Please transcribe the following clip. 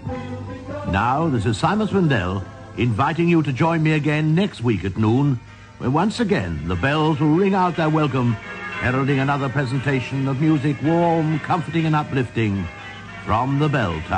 Now, this is Simon Swindell inviting you to join me again next week at noon, where once again the bells will ring out their welcome, heralding another presentation of music warm, comforting and uplifting from the Bell Tower.